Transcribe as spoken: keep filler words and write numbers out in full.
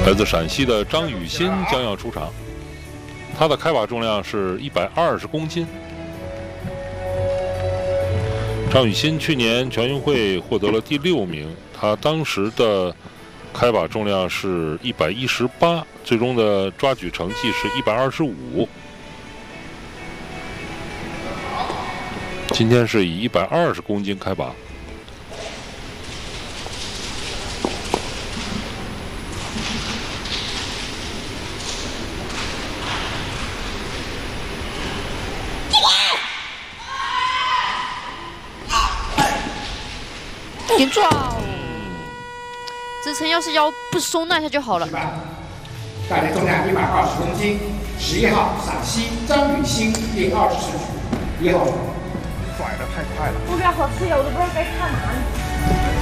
来自陕西的张雨欣将要出场，他的开把重量是一百二十公斤。张雨欣去年全运会获得了第六名，他当时的开把重量是一百一十八，最终的抓举成绩是一百二十五。今天是以一百二十公斤开把。 连抓哦！子晨要是腰不收那一下就好了。 带来重量一百二十公斤，十一号陕西张雨欣第二十四局，一号。甩得太快了。我感觉好刺呀，我都不知道该看哪里。